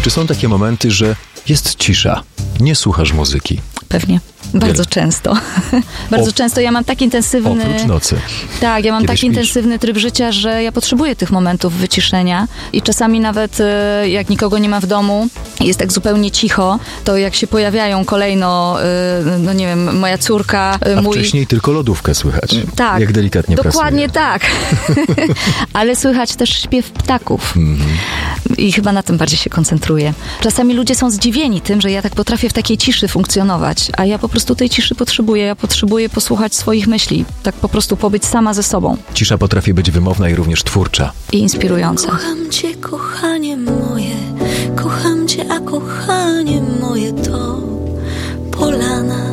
Czy są takie momenty, że jest cisza, nie słuchasz muzyki? Pewnie. Bardzo często. Bardzo często. Ja mam tak intensywny... Oprócz nocy. Tak, ja mam Kiedy tak śpisz? intensywny tryb życia, że ja potrzebuję tych momentów wyciszenia i czasami nawet jak nikogo nie ma w domu, jest tak zupełnie cicho, to jak się pojawiają kolejno, no nie wiem, moja córka, A mój... wcześniej tylko lodówkę słychać. Tak. Jak delikatnie Dokładnie pracuje. tak. Ale słychać też śpiew ptaków. Mhm. I chyba na tym bardziej się koncentruję. Czasami ludzie są zdziwieni tym, że ja tak potrafię w takiej ciszy funkcjonować, a ja po prostu tej ciszy potrzebuję. Ja potrzebuję posłuchać swoich myśli. Tak po prostu pobyć sama ze sobą. Cisza potrafi być wymowna i również twórcza. I inspirująca. Kocham cię, kochanie moje, kocham cię, a kochanie moje to polana.